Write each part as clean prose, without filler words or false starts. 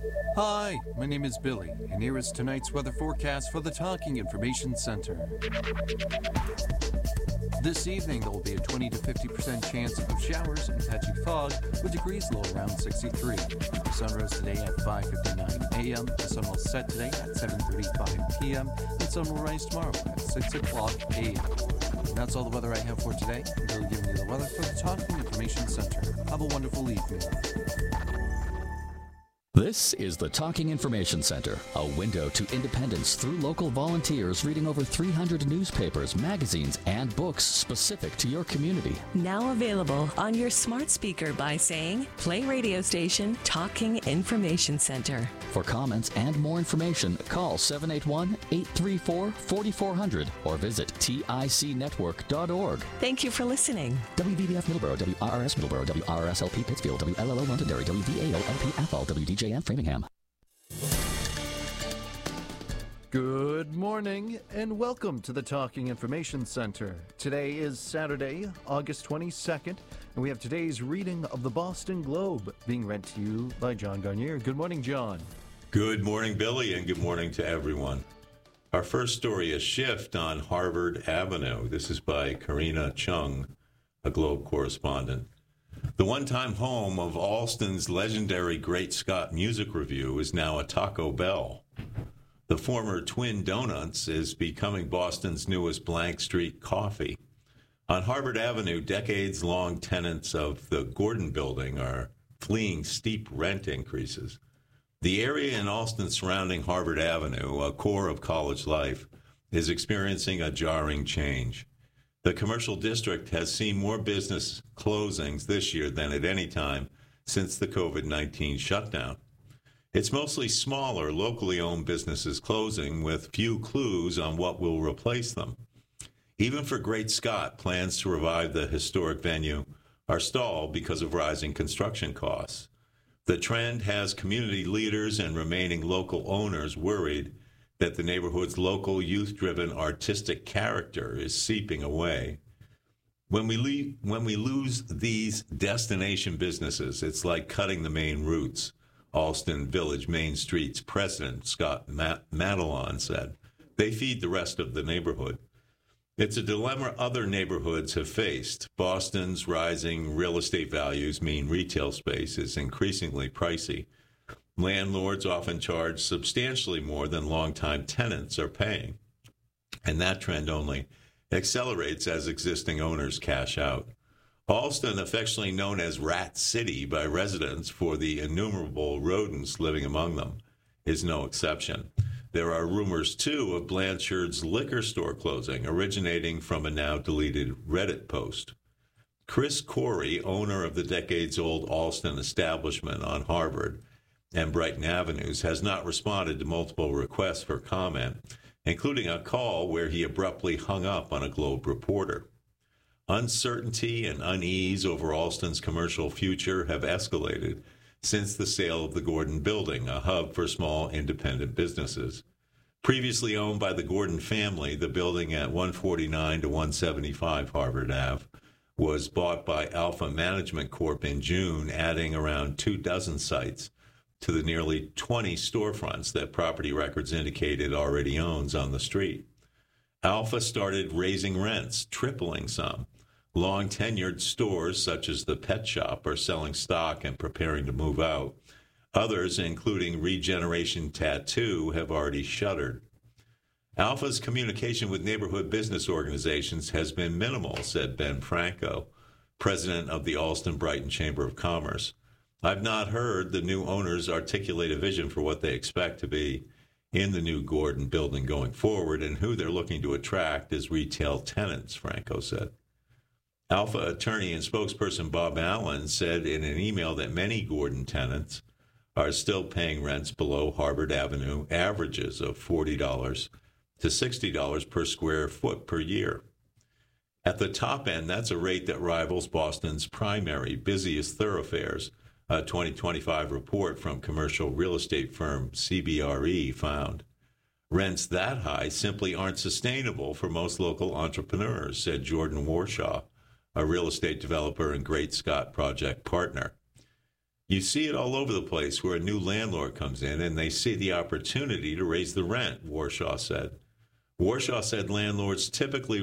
Hi, my name is Billy, and here is tonight's weather forecast for the Talking Information Center. This evening, there will be a 20 to 50% chance of showers and patchy fog, with degrees low around 63. The sun rose today at 5:59 a.m. The sun will set today at 7:35 p.m. The sun will rise tomorrow at 6 o'clock a.m. And that's all the weather I have for today. I'm Billy giving you the weather for the Talking Information Center. Have a wonderful evening. This is the Talking Information Center, a window to independence through local volunteers reading over 300 newspapers, magazines, and books specific to your community. Now available on your smart speaker by saying, play radio station Talking Information Center. For comments and more information, call 781-834-4400 or visit ticnetwork.org. Thank you for listening. WVVF Middleborough, WRRS Middleborough, WRSLP Pittsfield, WLLO Londonderry, WVAO-LP Athol, WDJM Framingham. Good morning and welcome to the Talking Information Center. Today is Saturday, August 22nd, and we have today's reading of the Boston Globe being read to you by John Garnier. Good morning, John. Good morning, Billy, and good morning to everyone. Our first story, a shift on Harvard Avenue. This is by Karina Chung, a Globe correspondent. The one-time home of Alston's legendary Great Scott Music Review is now a Taco Bell. The former Twin Donuts is becoming Boston's newest Blank Street Coffee. On Harvard Avenue, decades-long tenants of the Gordon Building are fleeing steep rent increases. The area in Alston surrounding Harvard Avenue, a core of college life, is experiencing a jarring change. The commercial district has seen more business closings this year than at any time since the COVID-19 shutdown. It's mostly smaller, locally owned businesses closing with few clues on what will replace them. Even for Great Scott, plans to revive the historic venue are stalled because of rising construction costs. The trend has community leaders and remaining local owners worried that the neighborhood's local youth-driven artistic character is seeping away. When we lose these destination businesses, it's like cutting the main routes, Alston Village Main Street's president, Scott Madelon, said. They feed the rest of the neighborhood. It's a dilemma other neighborhoods have faced. Boston's rising real estate values mean retail space is increasingly pricey. Landlords often charge substantially more than longtime tenants are paying. And that trend only accelerates as existing owners cash out. Alston, affectionately known as Rat City by residents for the innumerable rodents living among them, is no exception. There are rumors, too, of Blanchard's liquor store closing, originating from a now-deleted Reddit post. Chris Corey, owner of the decades-old Alston establishment on Harvard and Brighton Avenues, has not responded to multiple requests for comment, including a call where he abruptly hung up on a Globe reporter. Uncertainty and unease over Alston's commercial future have escalated since the sale of the Gordon Building, a hub for small independent businesses. Previously owned by the Gordon family, the building at 149 to 175 Harvard Ave was bought by Alpha Management Corp. In June, adding around 24 sites to the nearly 20 storefronts that property records indicate it already owns on the street. Alpha started raising rents, tripling some. Long-tenured stores, such as the Pet Shop, are selling stock and preparing to move out. Others, including Regeneration Tattoo, have already shuttered. Alpha's communication with neighborhood business organizations has been minimal, said Ben Franco, president of the Alston Brighton Chamber of Commerce. I've not heard the new owners articulate a vision for what they expect to be in the new Gordon Building going forward and who they're looking to attract as retail tenants, Franco said. Alpha attorney and spokesperson Bob Allen said in an email that many Gordon tenants are still paying rents below Harvard Avenue averages of $40 to $60 per square foot per year. At the top end, that's a rate that rivals Boston's primary, busiest thoroughfares, a 2025 report from commercial real estate firm CBRE found. Rents that high simply aren't sustainable for most local entrepreneurs, said Jordan Warshaw, a real estate developer and Great Scott project partner. You see it all over the place where a new landlord comes in and they see the opportunity to raise the rent, Warshaw said. Warshaw said landlords typically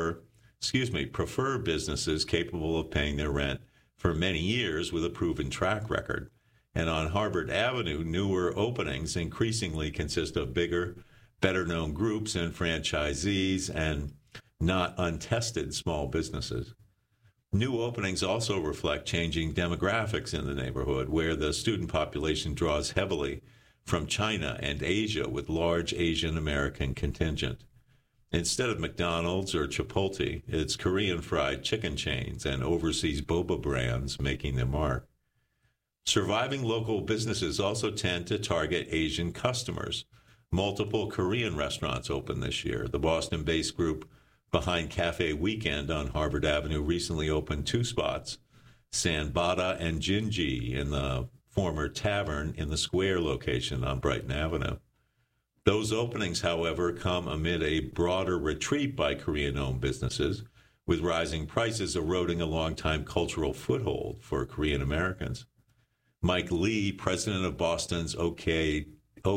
prefer businesses capable of paying their rent for many years with a proven track record. And on Harvard Avenue, newer openings increasingly consist of bigger, better-known groups and franchisees and not untested small businesses. New openings also reflect changing demographics in the neighborhood, where the student population draws heavily from China and Asia with large Asian American contingent. Instead of McDonald's or Chipotle, it's Korean fried chicken chains and overseas boba brands making their mark. Surviving local businesses also tend to target Asian customers. Multiple Korean restaurants opened this year. The Boston-based group behind Cafe Weekend on Harvard Avenue recently opened 2 spots, Sanbata and Jinji in the former tavern in the Square location on Brighton Avenue. Those openings, however, come amid a broader retreat by Korean-owned businesses, with rising prices eroding a long-time cultural foothold for Korean Americans. Mike Lee, president of Boston's OKTA,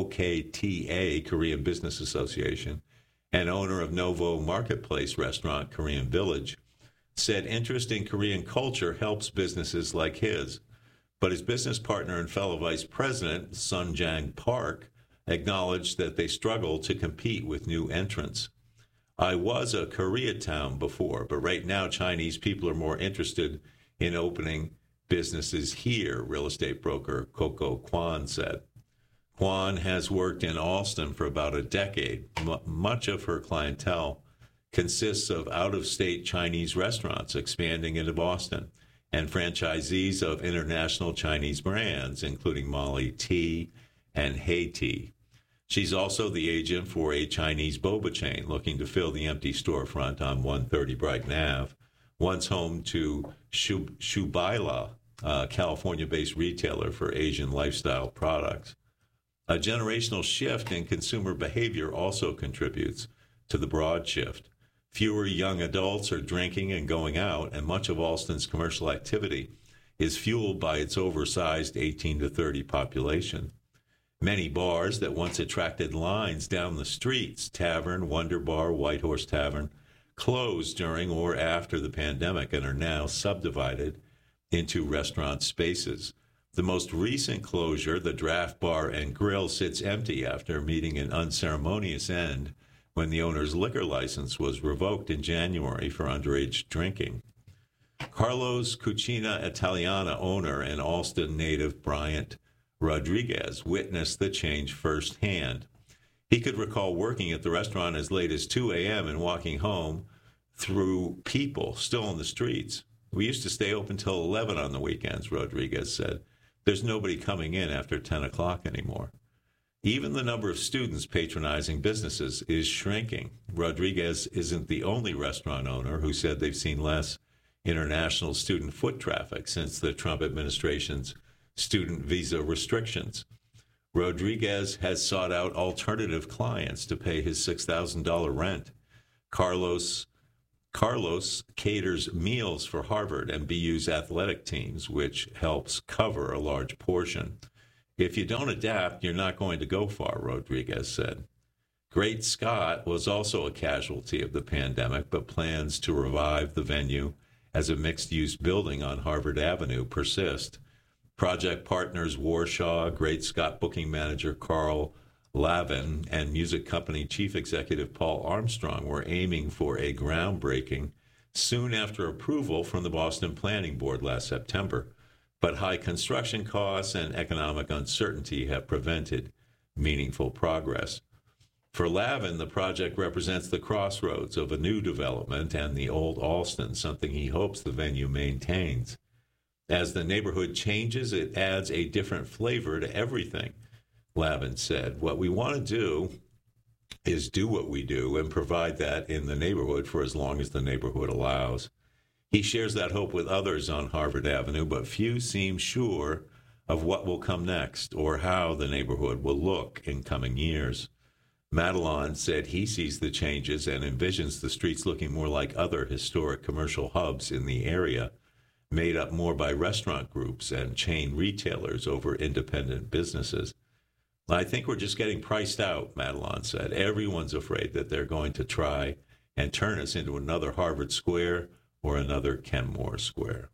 Korean Business Association, and owner of Novo Marketplace restaurant Korean Village, said interest in Korean culture helps businesses like his. But his business partner and fellow vice president, Sun Jang Park, acknowledged that they struggle to compete with new entrants. I was a Koreatown before, but right now Chinese people are more interested in opening businesses here, real estate broker Coco Kwan said. Kwan has worked in Allston for about a decade. Much of her clientele consists of out-of-state Chinese restaurants expanding into Boston and franchisees of international Chinese brands, including Molly Tea and Hey Tea. She's also the agent for a Chinese boba chain looking to fill the empty storefront on 130 Brighton Ave, once home to Shubaila, a California-based retailer for Asian lifestyle products. A generational shift in consumer behavior also contributes to the broad shift. Fewer young adults are drinking and going out, and much of Allston's commercial activity is fueled by its oversized 18 to 30 population. Many bars that once attracted lines down the streets, Tavern, Wonder Bar, White Horse Tavern, closed during or after the pandemic and are now subdivided into restaurant spaces. The most recent closure, the Draft Bar and Grill, sits empty after meeting an unceremonious end when the owner's liquor license was revoked in January for underage drinking. Carlos Cucina Italiana owner and Allston native Bryant Rodriguez witnessed the change firsthand. He could recall working at the restaurant as late as 2 a.m. and walking home through people still on the streets. We used to stay open till 11 on the weekends, Rodriguez said. There's nobody coming in after 10 o'clock anymore. Even the number of students patronizing businesses is shrinking. Rodriguez isn't the only restaurant owner who said they've seen less international student foot traffic since the Trump administration's student visa restrictions. Rodriguez has sought out alternative clients to pay his $6,000 rent. Carlos caters meals for Harvard and BU's athletic teams, which helps cover a large portion. If you don't adapt, you're not going to go far, Rodriguez said. Great Scott was also a casualty of the pandemic, but plans to revive the venue as a mixed-use building on Harvard Avenue persist. Project partners Warshaw, Great Scott booking manager Carl Lavin, and music company chief executive Paul Armstrong were aiming for a groundbreaking soon after approval from the Boston Planning Board last September. But high construction costs and economic uncertainty have prevented meaningful progress. For Lavin, the project represents the crossroads of a new development and the old Allston, something he hopes the venue maintains. As the neighborhood changes, it adds a different flavor to everything, Lavin said. What we want to do is do what we do and provide that in the neighborhood for as long as the neighborhood allows. He shares that hope with others on Harvard Avenue, but few seem sure of what will come next or how the neighborhood will look in coming years. Madelon said he sees the changes and envisions the streets looking more like other historic commercial hubs in the area. made up more by restaurant groups and chain retailers over independent businesses. I think we're just getting priced out, Madelon said. Everyone's afraid that they're going to try and turn us into another Harvard Square or another Kenmore Square.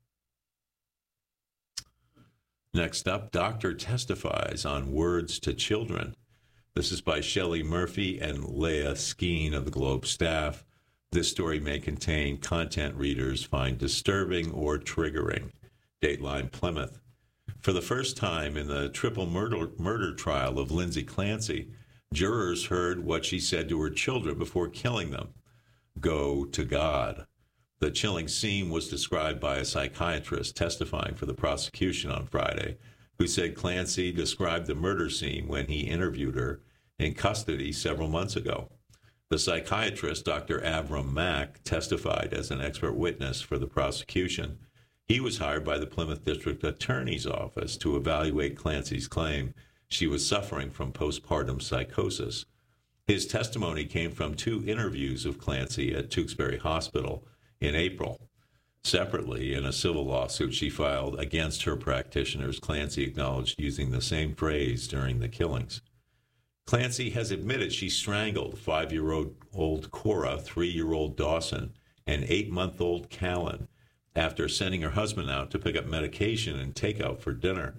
Next up, doctor testifies on words to children. This is by Shelley Murphy and Leah Skeen of the Globe staff. This story may contain content readers find disturbing or triggering. Dateline Plymouth. For the first time in the triple murder trial of Lindsay Clancy, jurors heard what she said to her children before killing them. Go to God. The chilling scene was described by a psychiatrist testifying for the prosecution on Friday, who said Clancy described the murder scene when he interviewed her in custody several months ago. The psychiatrist, Dr. Avram Mack, testified as an expert witness for the prosecution. He was hired by the Plymouth District Attorney's Office to evaluate Clancy's claim she was suffering from postpartum psychosis. His testimony came from 2 interviews of Clancy at Tewksbury Hospital in April. Separately, in a civil lawsuit she filed against her practitioners, Clancy acknowledged using the same phrase during the killings. Clancy has admitted she strangled 5-year-old Cora, 3-year-old Dawson, and 8-month-old Callan after sending her husband out to pick up medication and takeout for dinner.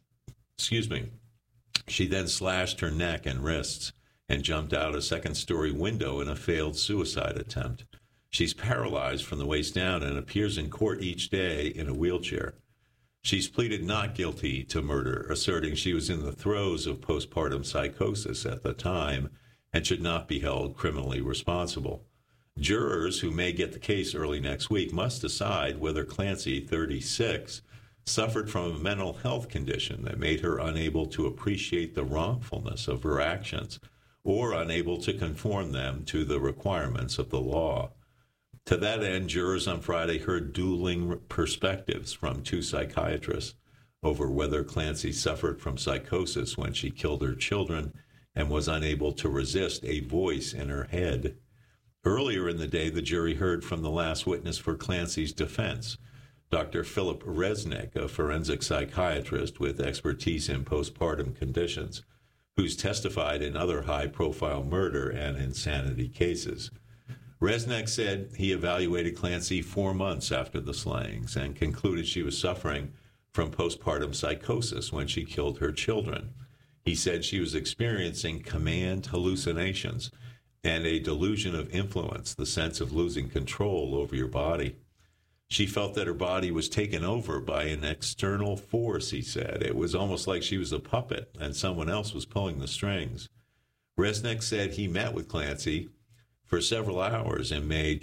She then slashed her neck and wrists and jumped out a 2nd-story window in a failed suicide attempt. She's paralyzed from the waist down and appears in court each day in a wheelchair. She's pleaded not guilty to murder, asserting she was in the throes of postpartum psychosis at the time and should not be held criminally responsible. Jurors who may get the case early next week must decide whether Clancy, 36, suffered from a mental health condition that made her unable to appreciate the wrongfulness of her actions or unable to conform them to the requirements of the law. To that end, jurors on Friday heard dueling perspectives from 2 psychiatrists over whether Clancy suffered from psychosis when she killed her children and was unable to resist a voice in her head. Earlier in the day, the jury heard from the last witness for Clancy's defense, Dr. Philip Resnick, a forensic psychiatrist with expertise in postpartum conditions, who's testified in other high-profile murder and insanity cases. Resnick said he evaluated Clancy 4 months after the slayings and concluded she was suffering from postpartum psychosis when she killed her children. He said she was experiencing command hallucinations and a delusion of influence, the sense of losing control over your body. She felt that her body was taken over by an external force, he said. It was almost like she was a puppet and someone else was pulling the strings. Resnick said he met with Clancy for several hours in May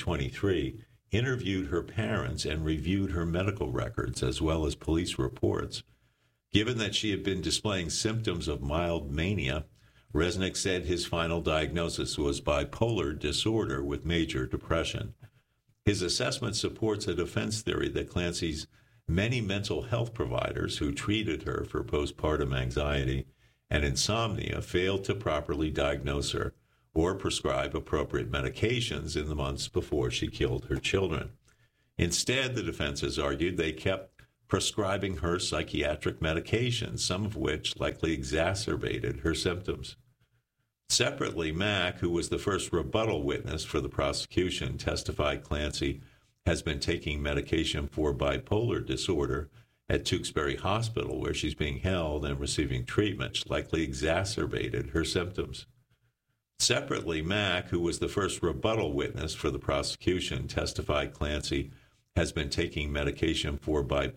2023, interviewed her parents, and reviewed her medical records as well as police reports. Given that she had been displaying symptoms of mild mania, Resnick said his final diagnosis was bipolar disorder with major depression. His assessment supports a defense theory that Clancy's many mental health providers who treated her for postpartum anxiety and insomnia failed to properly diagnose her or prescribe appropriate medications in the months before she killed her children. Instead, the defense has argued they kept prescribing her psychiatric medications, some of which likely exacerbated her symptoms. Separately, Mack, who was the first rebuttal witness for the prosecution, testified Clancy has been taking medication for bipolar disorder at Tewksbury Hospital, where she's being held and receiving treatment, which likely exacerbated her symptoms. Separately, Mack, who was the first rebuttal witness for the prosecution, testified Clancy has been taking medication for bipolar